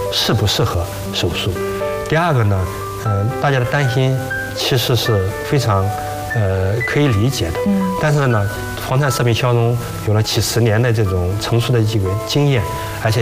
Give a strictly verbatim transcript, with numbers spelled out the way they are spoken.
适不适合手术。第二个呢，呃，大家的担心其实是非常呃可以理解的。嗯。但是呢，房颤射频消融有了几十年的这种成熟的这个经验，而且